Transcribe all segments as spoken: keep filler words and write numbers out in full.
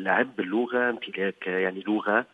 لعب اللغة، امتلاك يعني لغة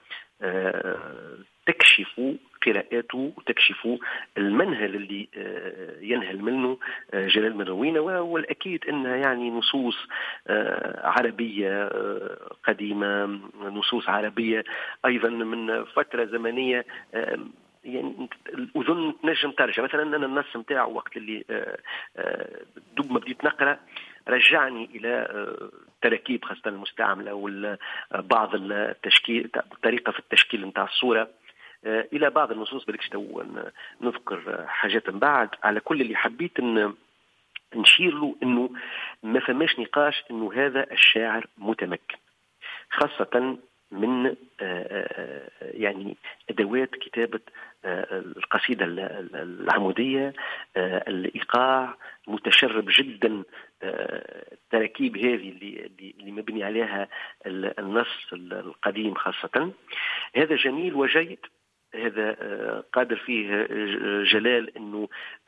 تكشف قراءاته وتكشف المنهل اللي ينهل منه جلال بن روينة. والأكيد أنها يعني نصوص عربية قديمة، نصوص عربية أيضا من فترة زمنية يعني أظن تنجم ترجع. مثلا أنا النص متاعه وقت اللي دوب ما بديت نقرأ رجعني إلى تركيب خاصة المستعملة وبعض التشكيل، طريقة في التشكيل نتاع الصورة، إلى بعض النصوص بدكش تو نذكر حاجات من بعد. على كل اللي حبيت أن نشير له أنه ما فماش نقاش أنه هذا الشاعر متمكن، خاصة من يعني أدوات كتابة القصيدة العمودية، الإيقاع متشرب جدا، التركيب هذه اللي, اللي مبني عليها النص القديم خاصة. هذا جميل وجيد، هذا قادر فيه جلال أنه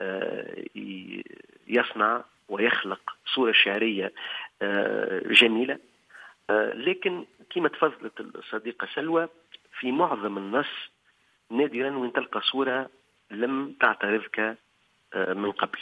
يصنع ويخلق صورة شعرية جميلة. لكن كما تفضلت الصديقة سلوى، في معظم النص نادرا وين تلقى صورة لم تعترضك من قبل.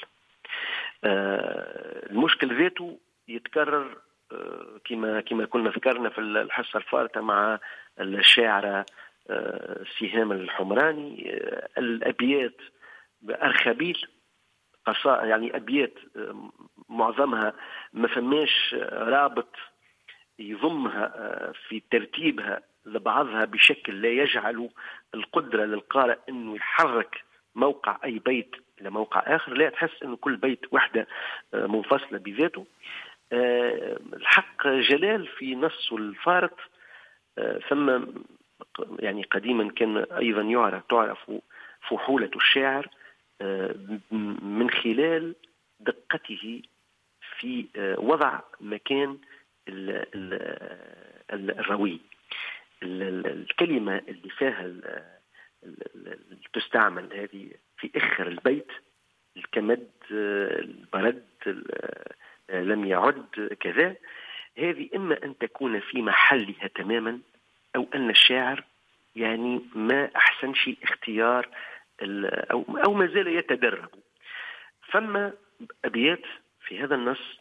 المشكل ذاته يتكرر كما كما كنا ذكرنا في الحصة الفارطة مع الشاعرة سهام الحمراني، الأبيات أرخبيل، يعني أبيات معظمها ما فماش رابط يضمها في ترتيبها لبعضها بشكل لا يجعل القدرة للقارئ أنه يحرك موقع أي بيت إلى موقع آخر، لا تحس أنه كل بيت وحدة منفصلة بذاته. الحق جلال في نص الفارط ثم يعني قديما كان أيضا يعرف تعرف فحولة الشاعر من خلال دقته في وضع مكان الروي. الكلمة اللي فيها تستعمل هذه في آخر البيت، الكمد، البرد، لم يعد كذا، هذه إما أن تكون في محلها تماما أو أن الشاعر يعني ما أحسن شيء اختيار أو أو ما زال يتدرب. فما أبيات في هذا النص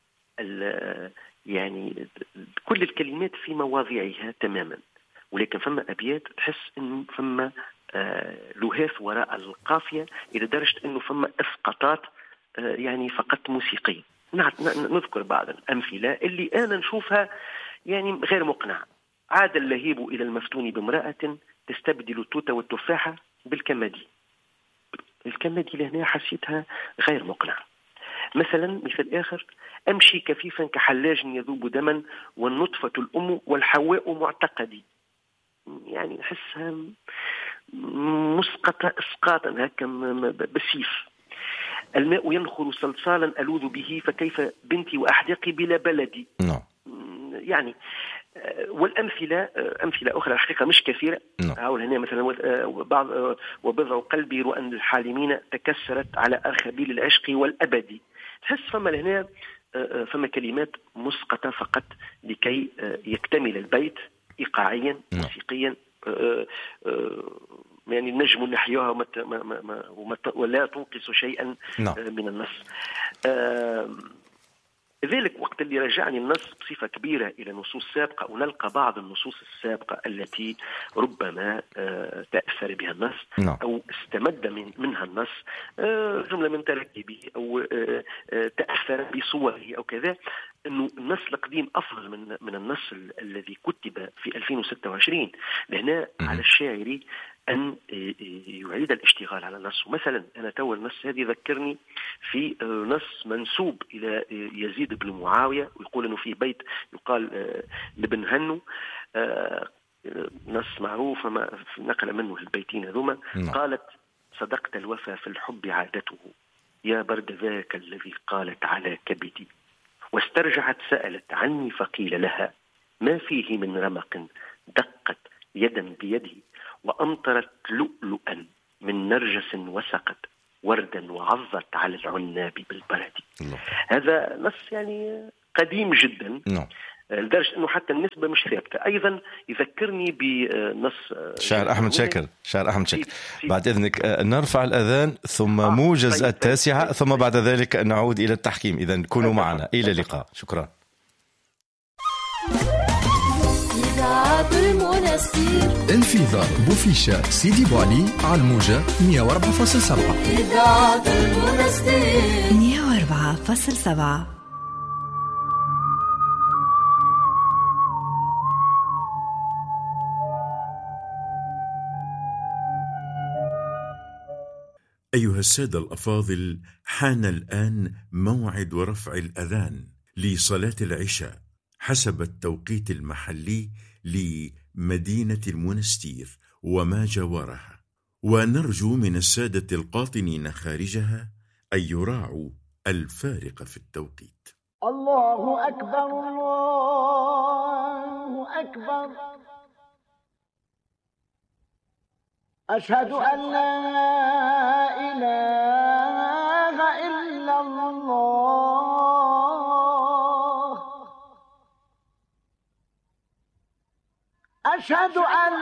يعني كل الكلمات في مواضعها تماما، ولكن فما أبيات تحس إنه فما آه لهاف وراء القافية إلى درجة إنه فما إسقاطات آه يعني فقط موسيقية. نذكر بعض الأمثلة اللي أنا نشوفها يعني غير مقنعة. عاد اللهيب إلى المفتون بامرأة تستبدل التوت والتفاحة بالكمدي. الكمدي لهنا حسيتها غير مقنعة. مثلا مثل آخر: أمشي كفيفا كحلاج يذوب دما والنطفة الأم والحواء معتقدي. يعني نحسها مسقطة إسقاطا هكا بسيف. الماء ينخر صلصالا ألوذ به فكيف بنتي وأحداقي بلا بلدي. no. يعني والأمثلة أمثلة أخرى الحقيقة مش كثيرة. أقول هنا مثلا بعض وبضع قلبي رؤى الحالمين تكسرت على أرخبيل العشق والأبدي. تحس فما لهنا فما كلمات مسقطة فقط لكي يكتمل البيت إيقاعيا موسيقيا. يعني نجم نحيوها ولا تنقص شيئا من النص. ذلك وقت اللي رجعني النص بصفة كبيرة إلى نصوص سابقة، ونلقى بعض النصوص السابقة التي ربما تأثر بها النص أو استمد من منها النص جملة من تركيبه أو تأثر بصوره أو كذا، إنه النص القديم أفضل من من النص الذي كتب في ألفين وستة وعشرين. لهنا على الشاعر أن يعيد الاشتغال على النص. مثلا أنا تو النص هذه ذكرني في نص منسوب إلى يزيد بن معاوية، ويقول أنه في بيت يقال لبن هنو، نص معروف ما نقل منه البيتين هذوما. قالت: صدقت الوفا في الحب عادته، يا برد ذاك الذي قالت على كبدي. واسترجعت سألت عني فقيل لها: ما فيه من رمق دقت يدا بيده، وأمطرت لؤلؤا من نرجس وسقت وردا وعظت على العناب بالبرد. هذا نص يعني قديم جدا. no. لدرجة أنه حتى النسبة مش ثابتة. أيضا يذكرني بنص شاعر أحمد شاكر شاعر أحمد شاكر بعد إذنك نرفع الأذان ثم آه موجز طيب التاسعة طيب طيب ثم بعد ذلك نعود إلى التحكيم. إذن كونوا معنا إلى اللقاء. شكرا. إذاعة المنستير انفذار بوفيشة سيدي بوالي على الموجة مية وأربعة فاصلة سبعة. إذاعة المنستير مية وأربعة فاصلة سبعة. أيها السادة الأفاضل، حان الآن موعد رفع الأذان لصلاة العشاء حسب التوقيت المحلي لمدينة المنستير وما جاورها، ونرجو من السادة القاطنين خارجها أن يراعوا الفارق في التوقيت. الله أكبر الله أكبر، أشهد أن لا إله إلا الله، أشهد أن